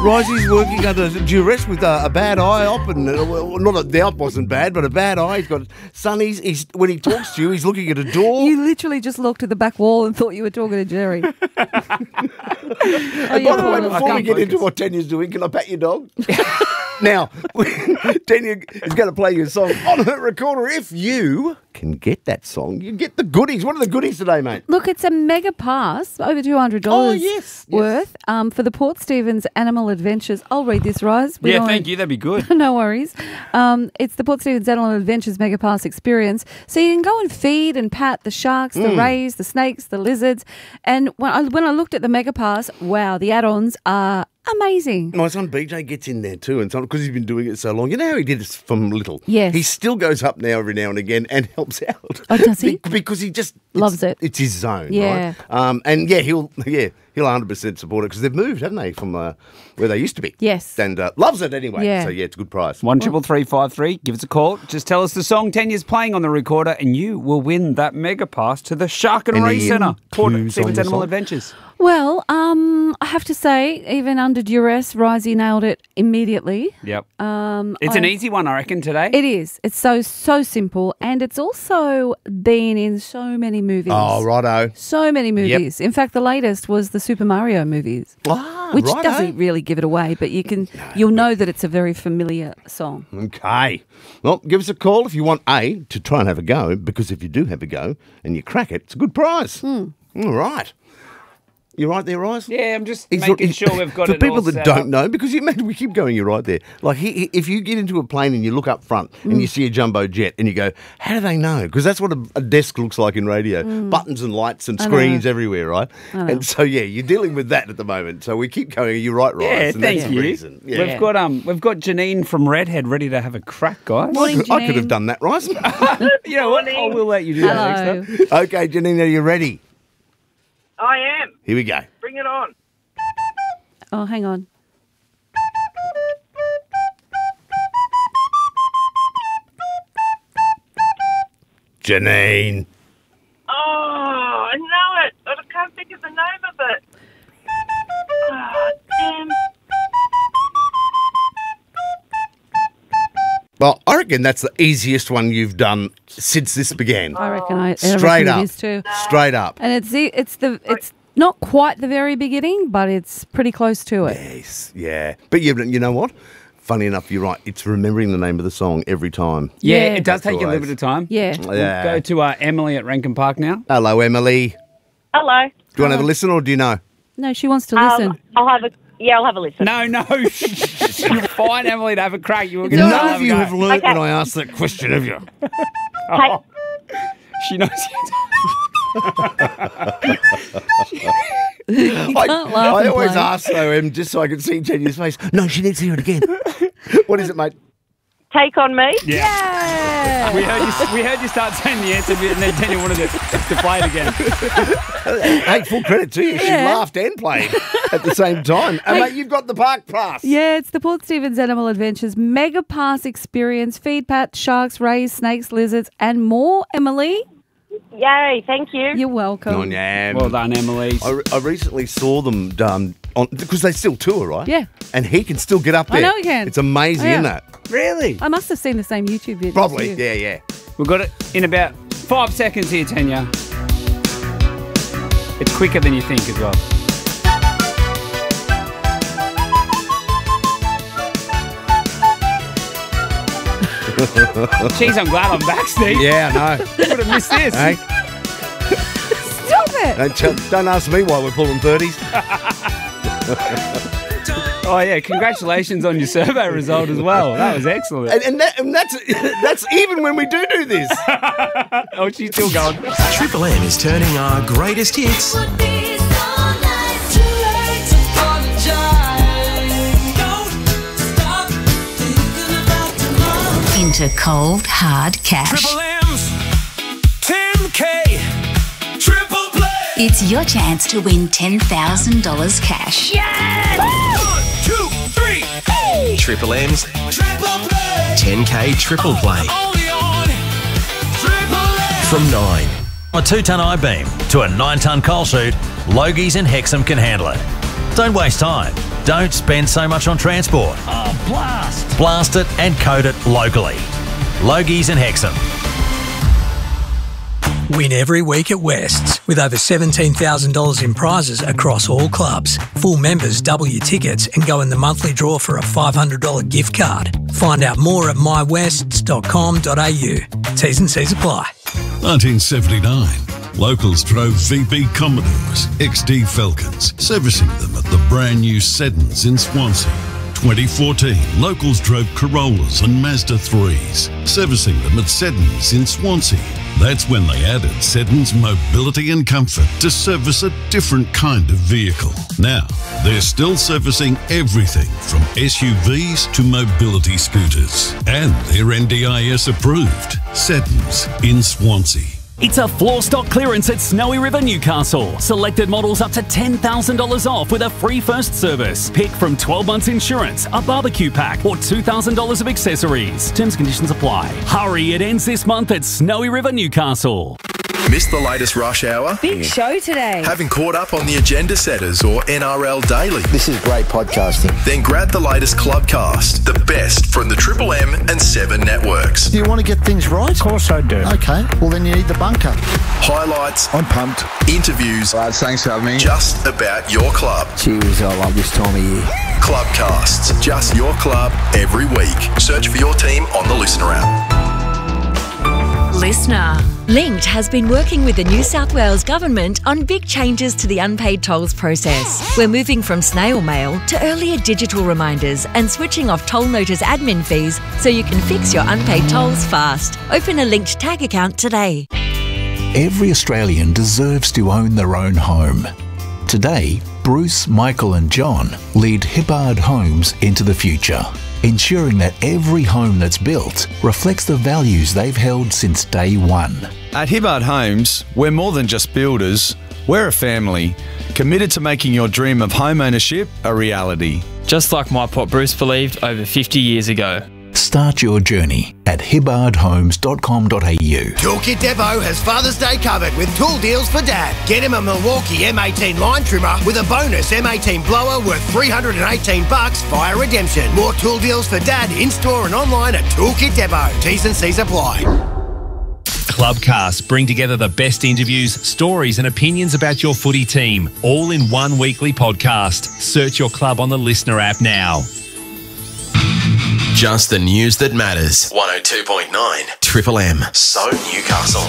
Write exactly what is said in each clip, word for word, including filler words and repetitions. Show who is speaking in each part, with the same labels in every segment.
Speaker 1: Risey's working under duress with a, a bad eye op, and uh, well, not a, the op wasn't bad, but a bad eye. He's got Sonny's. He's when he talks to you, he's looking at a door.
Speaker 2: You literally just looked at the back wall and thought you were talking to Jerry. oh,
Speaker 1: By the way, before we get focus. into what Tanya's doing, can I pat your dog? Now, Tanya is going to play you a song on her recorder. If you can get that song, you get the goodies. What are the goodies today, mate?
Speaker 2: Look, it's a mega pass, over two hundred dollars
Speaker 1: oh, yes,
Speaker 2: worth,
Speaker 1: yes.
Speaker 2: Um, for the Port Stephens Animal Adventures. I'll read this, Rise.
Speaker 3: We yeah, thank you. That'd be good.
Speaker 2: No worries. Um, it's the Port Stephens Animal Adventures Mega Pass experience. So you can go and feed and pat the sharks, the mm. rays, the snakes, the lizards. And when I, when I looked at the Mega Pass, wow, the add-ons are amazing.
Speaker 1: My son B J gets in there too, and because he's been doing it so long. You know how he did this from little?
Speaker 2: Yes.
Speaker 1: He still goes up now every now and again and helps out.
Speaker 2: Oh, does he?
Speaker 1: Be- because he just
Speaker 2: loves it.
Speaker 1: It's his zone,
Speaker 2: yeah.
Speaker 1: right? Um, and yeah, he'll yeah he'll one hundred percent support it because they've moved, haven't they, from uh, where they used to be?
Speaker 2: Yes.
Speaker 1: And uh, loves it anyway.
Speaker 2: Yeah.
Speaker 1: So yeah, it's a good price.
Speaker 3: One triple three five three. Give us a call. Just tell us the song Tanya's playing on the recorder, and you will win that mega pass to the Shark and Ray Centre. Port Stephens Animal Adventures.
Speaker 2: Well, um, I have to say, even under duress, Risey nailed it immediately.
Speaker 3: Yep.
Speaker 2: Um,
Speaker 3: it's
Speaker 2: I,
Speaker 3: an easy one, I reckon, today.
Speaker 2: It is. It's so, so simple. And it's also been in so many movies.
Speaker 1: Oh, righto.
Speaker 2: So many movies. Yep. In fact, the latest was the Super Mario movies.
Speaker 1: Ah,
Speaker 2: which
Speaker 1: righto.
Speaker 2: doesn't really give it away, but you can, no. you'll know that it's a very familiar song.
Speaker 1: Okay. Well, give us a call if you want, A, to try and have a go, because if you do have a go and you crack it, it's a good prize.
Speaker 2: Hmm.
Speaker 1: All right. You right there, Rice?
Speaker 3: Yeah, I'm just
Speaker 1: he's
Speaker 3: making
Speaker 1: he's,
Speaker 3: sure we've got
Speaker 1: for
Speaker 3: it
Speaker 1: For people
Speaker 3: all
Speaker 1: that
Speaker 3: set
Speaker 1: don't
Speaker 3: up.
Speaker 1: know, because you imagine we keep going, you're right there. Like, he, he, if you get into a plane and you look up front mm. and you see a jumbo jet and you go, how do they know? Because that's what a, a desk looks like in radio. Mm. Buttons and lights and screens everywhere, right? And so, yeah, you're dealing with that at the moment. So we keep going, you're right, Rice.
Speaker 3: Yeah,
Speaker 1: and
Speaker 3: thank
Speaker 1: that's
Speaker 3: you.
Speaker 1: The reason. Yeah.
Speaker 3: We've, got, um, we've got Janine from Redhead ready to have a crack, guys.
Speaker 2: Morning,
Speaker 1: I, could, I could have done that, Rice.
Speaker 3: You know what? I will let you do
Speaker 2: Hello.
Speaker 3: that next time.
Speaker 1: Okay, Janine, are you ready?
Speaker 4: I am.
Speaker 1: Here we go.
Speaker 4: Bring it on.
Speaker 2: Oh, hang on.
Speaker 1: Janine.
Speaker 4: Oh, I know it, but I can't think of the name of it. Oh, damn.
Speaker 1: Well, I reckon that's the easiest one you've done since this began.
Speaker 2: I reckon I, I
Speaker 1: Straight
Speaker 2: reckon
Speaker 1: up.
Speaker 2: it is too.
Speaker 1: Straight up.
Speaker 2: And it's the, it's the, it's not quite the very beginning, but it's pretty close to it.
Speaker 1: Yes, yeah. But you, you know what? Funny enough, you're right. It's remembering the name of the song every time.
Speaker 3: Yeah,
Speaker 2: Yeah.
Speaker 3: it does
Speaker 1: That's
Speaker 3: take you a
Speaker 1: always-
Speaker 3: little bit of time.
Speaker 2: Yeah.
Speaker 3: We'll
Speaker 1: Yeah.
Speaker 3: go to uh, Emily at Rankin Park now.
Speaker 1: Hello, Emily.
Speaker 4: Hello.
Speaker 1: Do you want to have a listen or do you know?
Speaker 2: No, she wants to listen.
Speaker 4: Um, I'll have a yeah, I'll have a listen.
Speaker 3: No, no. You're fine, Emily, to have a crack. You were going
Speaker 2: No.
Speaker 3: to
Speaker 1: None
Speaker 3: have
Speaker 1: of
Speaker 3: a
Speaker 1: you
Speaker 3: go.
Speaker 1: have learnt
Speaker 4: Okay.
Speaker 1: when I asked that question, have you?
Speaker 4: Hey,
Speaker 3: She knows
Speaker 2: You
Speaker 1: I,
Speaker 2: can't laugh
Speaker 1: I
Speaker 2: and
Speaker 1: always
Speaker 2: play.
Speaker 1: ask, though, Em, just so I can see Tanya's face. No, she needs to hear it again. What is it, mate?
Speaker 4: Take on me.
Speaker 2: Yeah.
Speaker 3: We heard you. We heard you start saying the answer, and then Tanya wanted to, to play it again.
Speaker 1: Hey, full credit to you. She
Speaker 2: Yeah.
Speaker 1: laughed and played at the same time. And, mate, you've got the park pass.
Speaker 2: Yeah, it's the Port Stephens Animal Adventures Mega Pass experience. Feed, pat, sharks, rays, snakes, lizards, and more. Emily,
Speaker 4: Yay, thank you.
Speaker 2: you're welcome.
Speaker 1: Oh, yeah.
Speaker 3: Well done, Emily.
Speaker 1: I, re- I recently saw them um, on because they still tour, right?
Speaker 2: Yeah.
Speaker 1: And he can still get up
Speaker 2: I
Speaker 1: there.
Speaker 2: know he can.
Speaker 1: It's amazing,
Speaker 2: Oh, yeah.
Speaker 1: isn't it?
Speaker 3: Really?
Speaker 2: I must have seen the same YouTube video.
Speaker 1: Probably.
Speaker 2: as you.
Speaker 1: Yeah, yeah.
Speaker 3: We've got it in about five seconds here, Tanya. It's quicker than you think as well. Jeez, I'm glad I'm back, Steve.
Speaker 1: Yeah, I know.
Speaker 3: Would have missed this.
Speaker 1: Hey,
Speaker 2: Stop it.
Speaker 1: don't, tell- don't ask me why we're pulling thirties.
Speaker 3: Oh yeah, congratulations on your survey result as well. That was excellent.
Speaker 1: And, and, that, and that's that's even when we do do this.
Speaker 3: Oh, she's still going.
Speaker 5: Triple M is turning our greatest hits
Speaker 6: into cold, hard cash.
Speaker 5: Triple M's ten K Triple Play.
Speaker 6: It's your chance to win ten thousand dollars cash.
Speaker 5: One, two, three. Hey. Triple M's Triple Play. ten K Triple Play. Only on Triple M. From nine.
Speaker 7: A two-ton I-beam to a nine-ton coal chute, Logies and Hexham can handle it. Don't waste time. Don't spend so much on transport.
Speaker 5: Oh, blast!
Speaker 7: Blast it and coat it locally. Logies and Hexham.
Speaker 8: Win every week at West's with over seventeen thousand dollars in prizes across all clubs. Full members double your tickets and go in the monthly draw for a five hundred dollars gift card. Find out more at my wests dot com dot a u. T's and C's apply.
Speaker 9: nineteen seventy-nine. Locals drove V B Commodores, X D Falcons, servicing them at the brand new Seddons in Swansea. twenty fourteen, locals drove Corollas and Mazda threes, servicing them at Seddons in Swansea. That's when they added Seddons mobility and comfort to service a different kind of vehicle. Now, they're still servicing everything from S U Vs to mobility scooters. And they're N D I S approved. Seddons in Swansea.
Speaker 10: It's a floor stock clearance at Snowy River, Newcastle. Selected models up to ten thousand dollars off with a free first service. Pick from twelve months insurance, a barbecue pack, or two thousand dollars of accessories. Terms and conditions apply. Hurry, it ends this month at Snowy River, Newcastle.
Speaker 11: Missed the latest rush hour?
Speaker 2: Big show today.
Speaker 11: Haven't caught up on the agenda setters or N R L Daily?
Speaker 12: This is great podcasting.
Speaker 11: Then grab the latest Clubcast, the best from the Triple M and Seven networks.
Speaker 12: Do you want to get things right? Of
Speaker 13: course I do.
Speaker 12: Okay, well then you need the bunker.
Speaker 11: Highlights.
Speaker 12: I'm pumped.
Speaker 11: Interviews.
Speaker 12: Lads, thanks for having me.
Speaker 11: Just about your club.
Speaker 12: Cheers, I love this time of year.
Speaker 11: Clubcasts, just your club every week. Search for your team on the Listener app.
Speaker 14: Listener. Linked has been working with the New South Wales Government on big changes to the unpaid tolls process. We're moving from snail mail to earlier digital reminders and switching off toll notice admin fees so you can fix your unpaid tolls fast. Open a Linked Tag account today.
Speaker 15: Every Australian deserves to own their own home. Today, Bruce, Michael and John lead Hibbard Homes into the future, ensuring that every home that's built reflects the values they've held since day one.
Speaker 16: At Hibbard Homes, we're more than just builders. We're a family, committed to making your dream of home ownership a reality.
Speaker 17: Just like my pop Bruce believed over fifty years ago.
Speaker 15: Start your journey at hibbard homes dot com dot a u.
Speaker 18: Toolkit Depot has Father's Day covered with tool deals for Dad. Get him a Milwaukee M eighteen line trimmer with a bonus M eighteen blower worth three hundred eighteen bucks via redemption. More tool deals for Dad in-store and online at Toolkit Depot. T's and C's apply.
Speaker 19: Clubcast bring together the best interviews, stories and opinions about your footy team, all in one weekly podcast. Search your club on the Listener app now.
Speaker 5: Just the news that matters. one oh two point nine Triple M. So Newcastle.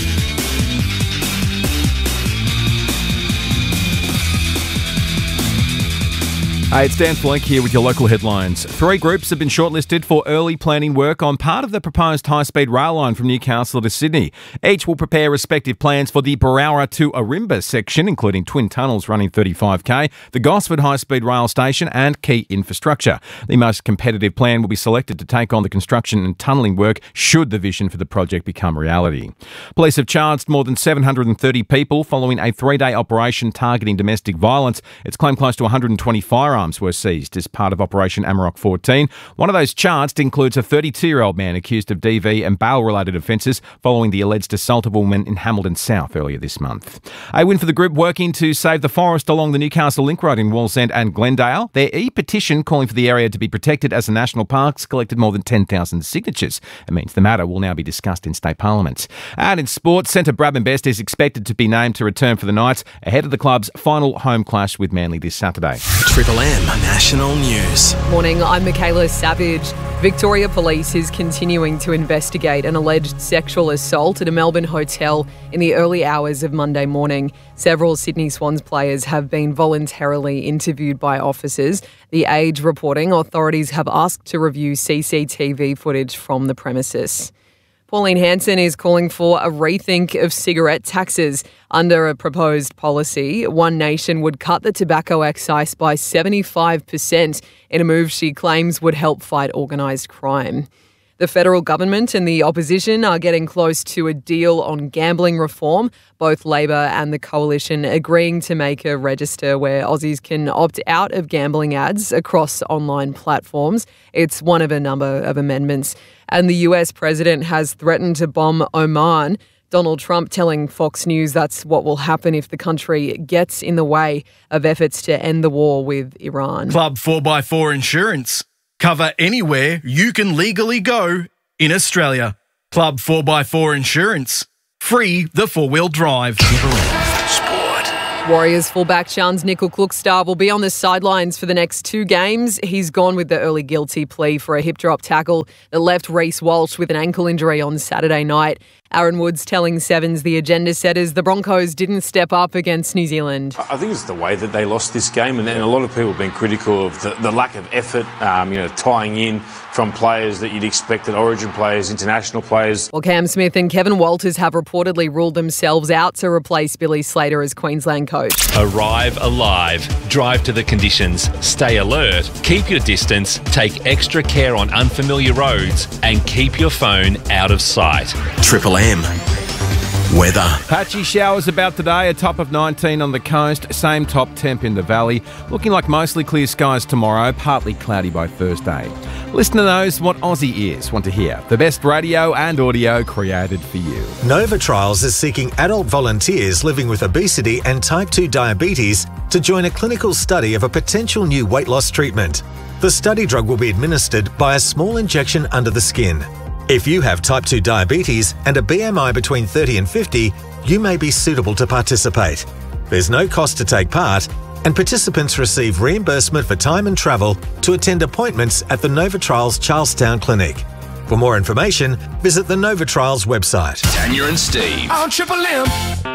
Speaker 20: Hey, it's Dan Flink here with your local headlines. Three groups have been shortlisted for early planning work on part of the proposed high-speed rail line from Newcastle to Sydney. Each will prepare respective plans for the Berowra to Ourimbah section, including twin tunnels running thirty-five k, the Gosford high-speed rail station and key infrastructure. The most competitive plan will be selected to take on the construction and tunnelling work should the vision for the project become reality. Police have charged more than seven hundred thirty people following a three-day operation targeting domestic violence. It's claimed close to one hundred twenty firearms were seized as part of Operation Amarok fourteen. One of those charged includes a thirty-two-year-old man accused of D V and bail-related offences following the alleged assault of a woman in Hamilton South earlier this month. A win for the group working to save the forest along the Newcastle Link Road in Wallsend and Glendale. Their e-petition calling for the area to be protected as a national park collected more than ten thousand signatures. It means the matter will now be discussed in state parliament. And in sport, centre Bradman Best is expected to be named to return for the Knights ahead of the club's final home clash with Manly this Saturday.
Speaker 5: Triple M National News.
Speaker 21: Morning, I'm Michaela Savage. Victoria Police is continuing to investigate an alleged sexual assault at a Melbourne hotel in the early hours of Monday morning. Several Sydney Swans players have been voluntarily interviewed by officers. The Age reporting authorities have asked to review C C T V footage from the premises. Pauline Hanson is calling for a rethink of cigarette taxes. Under a proposed policy, One Nation would cut the tobacco excise by seventy-five percent in a move she claims would help fight organised crime. The federal government and the opposition are getting close to a deal on gambling reform, both Labor and the Coalition agreeing to make a register where Aussies can opt out of gambling ads across online platforms. It's one of a number of amendments. And the U S president has threatened to bomb Oman Donald Trump telling Fox News that's what will happen if the country gets in the way of efforts to end the war with Iran.
Speaker 13: Club four by four Insurance. Cover anywhere you can legally go in Australia. Club four by four Insurance. Free the four-wheel drive.
Speaker 21: Warriors fullback Shans Nickel-Klukstad will be on the sidelines for the next two games. He's gone with the early guilty plea for a hip drop tackle that left Reece Walsh with an ankle injury on Saturday night. Aaron Woods telling Sevens the agenda setters the Broncos didn't step up against New Zealand.
Speaker 22: I think it's the way that they lost this game, and, and a lot of people have been critical of the, the lack of effort, um, you know, tying in from players that you'd expect, Origin players, international players.
Speaker 21: Well, Cam Smith and Kevin Walters have reportedly ruled themselves out to replace Billy Slater as Queensland coach.
Speaker 19: Arrive alive. Drive to the conditions. Stay alert. Keep your distance. Take extra care on unfamiliar roads and keep your phone out of sight.
Speaker 5: Triple M. Weather.
Speaker 20: Patchy showers about today, a top of nineteen on the coast, same top temp in the valley. Looking like mostly clear skies tomorrow, partly cloudy by Thursday. Listener knows what Aussie ears want to hear. The best radio and audio created for you.
Speaker 23: Nova Trials is seeking adult volunteers living with obesity and type two diabetes to join a clinical study of a potential new weight loss treatment. The study drug will be administered by a small injection under the skin. If you have type two diabetes and a B M I between thirty and fifty, you may be suitable to participate. There's no cost to take part, and participants receive reimbursement for time and travel to attend appointments at the Nova Trials Charlestown Clinic. For more information, visit the Nova Trials website.
Speaker 5: Tanya and Steve.
Speaker 18: On Triple M.